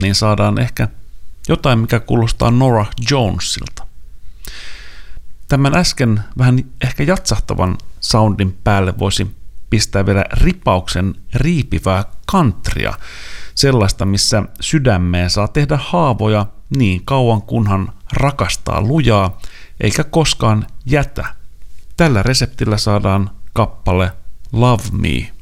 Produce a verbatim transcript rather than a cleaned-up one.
niin saadaan ehkä jotain, mikä kuulostaa Norah Jonesilta. Tämän äsken vähän ehkä jatsahtavan soundin päälle voisi pistää vielä ripauksen riipivää countrya, sellaista, missä sydämeen saa tehdä haavoja niin kauan kunhan rakastaa lujaa, eikä koskaan jätä. Tällä reseptillä saadaan kappale Love Me.